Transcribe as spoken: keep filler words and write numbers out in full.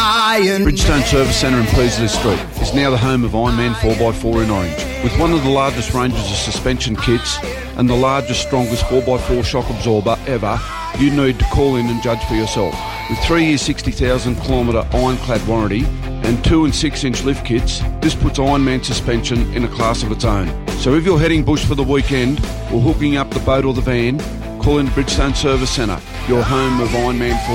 Iron Bridgestone Service Centre in Peasley Street is now the home of Ironman four by four in Orange. With one of the largest ranges of suspension kits and the largest, strongest four by four shock absorber ever, you need to call in and judge for yourself. With three years sixty thousand kilometre ironclad warranty and two and six inch lift kits, this puts Ironman suspension in a class of its own. So if you're heading bush for the weekend or hooking up the boat or the van, call in Bridgestone Service Centre, your home of Ironman four.